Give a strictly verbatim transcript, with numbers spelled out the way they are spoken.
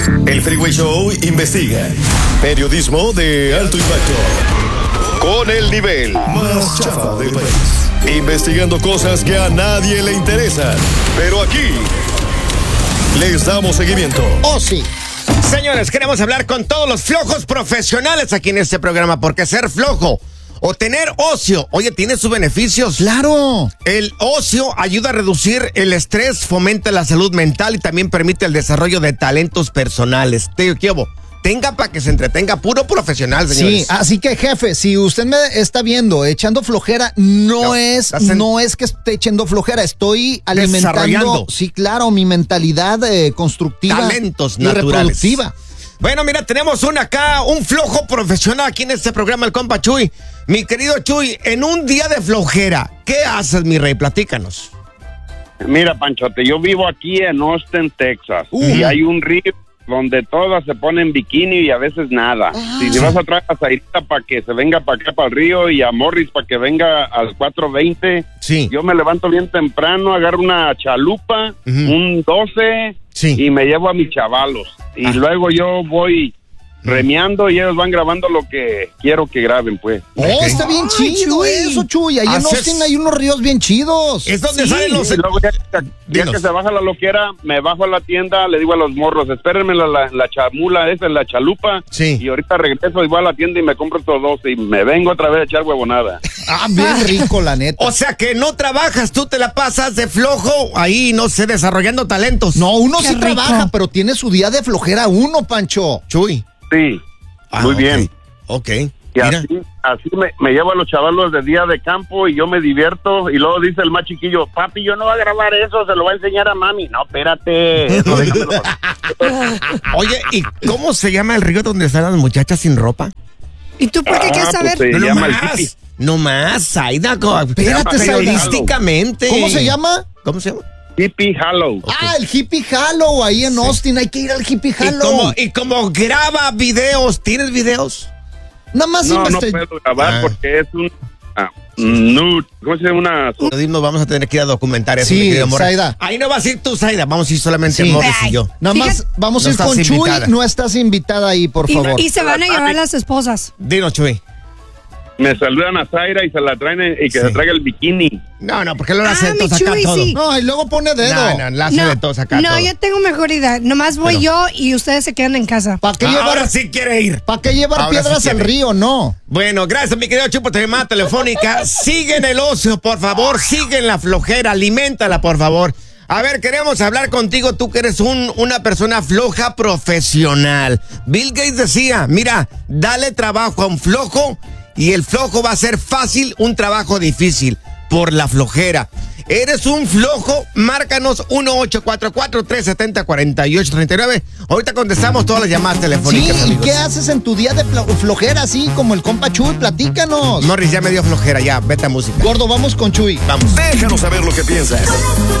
El Freeway Show investiga. Periodismo de alto impacto. Con el nivel más chafa del país. Investigando cosas que a nadie le interesan. Pero aquí les damos seguimiento. Oh, sí. Señores, queremos hablar con todos los flojos profesionales aquí en este programa, porque ser flojo o tener ocio, oye, tiene sus beneficios. Claro. El ocio ayuda a reducir el estrés, fomenta la salud mental y también permite el desarrollo de talentos personales. Te quiero, tenga para que se entretenga, puro profesional, señores. Sí, así que, jefe, si usted me está viendo echando flojera, no, no es en... no es que esté echando flojera, estoy alimentando, sí, claro, mi mentalidad eh, constructiva, talentos y naturales. Reproductiva. Bueno, mira, tenemos un acá, un flojo profesional aquí en este programa, el compa Chuy. Mi querido Chuy, en un día de flojera, ¿qué haces, mi rey? Platícanos. Mira, Panchote, yo vivo aquí en Austin, Texas, uh. y hay un río donde todas se ponen bikini y a veces nada. Ah. Si, si vas a traer a Zairita para que se venga para acá, para el río, y a Morris para que venga al cuatro veinte, sí. Yo me levanto bien temprano, agarro una chalupa, uh-huh. un doce, sí. y me llevo a mis chavalos. Y ah. luego yo voy remeando y ellos van grabando lo que quiero que graben, pues. Oh, okay. Está bien Ay, chido Chuy. Eso, Chuy. Ahí en Austin hay unos ríos bien chidos. Es donde sí. salen los... Y luego ya, ya, ya que se baja la loquera, me bajo a la tienda, le digo a los morros, espérenme la, la, la chamula esa, la chalupa, sí. y ahorita regreso y voy a la tienda y me compro estos dos y me vengo otra vez a echar huevonada. Ah, bien rico, la neta. O sea que no trabajas, tú te la pasas de flojo ahí, no sé, desarrollando talentos. No, uno Qué sí rico. trabaja, pero tiene su día de flojera uno, Pancho. Chuy. Sí, ah, muy okay. bien. Ok. Y Mira. así, así me, me llevo a los chavalos de día de campo y yo me divierto. Y luego dice el más chiquillo, papi, yo no voy a grabar eso, se lo voy a enseñar a mami. No, espérate. Eso, Oye, ¿y cómo se llama el río donde están las muchachas sin ropa? ¿Y tú por qué ah, quieres saber? Pues no, no más, no más, Zaida, espérate, periodísticamente. ¿Cómo se llama? ¿Cómo se llama? Hippie Hollow. Okay. Ah, el Hippie Hollow, ahí en sí. Austin, hay que ir al Hippie Hollow. ¿Y como, y como graba videos? ¿Tienes videos? Nada más No, no puedo grabar ah. porque es un ah, nude. ¿Cómo se llama? Una... Nos vamos a tener que ir a documentar eso, sí, mi querido Morris. Zaida. Ahí no vas a ir tú, Zaida, vamos a ir solamente sí. Morris y yo. Nada más Fíjate, vamos a ir no con Chuy, invitada. No estás invitada ahí, por y favor. No, y se van a llevar las esposas. Dinos, Chuy. Me saludan a Zaira y se la traen y que sí. se traiga el bikini. No, no, porque lo hace ah, de tos acá Chuy, todo. Sí. No, y luego pone dedo. No, no, la hace no, de tos acá No, todo. yo tengo mejor idea. Nomás voy Pero, yo y ustedes se quedan en casa. ¿Para qué ah, llevar? Ahora sí quiere ir. ¿Para qué llevar ahora piedras sí al río? No. Bueno, gracias, mi querido Chupo, te llamada telefónica. Sigue en el ocio, por favor. Sigue en la flojera. Aliméntala, por favor. A ver, queremos hablar contigo, tú que eres un, una persona floja profesional. Bill Gates decía, mira, dale trabajo a un flojo y el flojo va a ser fácil un trabajo difícil por la flojera. ¿Eres un flojo? Márcanos uno ocho cuatro cuatro, tres siete cero, cuatro ocho tres nueve. Ahorita contestamos todas las llamadas telefónicas, sí, amigos. ¿Y qué haces en tu día de flojera así como el compa Chuy? Platícanos. Morris, ya me dio flojera, ya, vete a música. Gordo, vamos con Chuy. Vamos. Déjanos saber lo que piensas.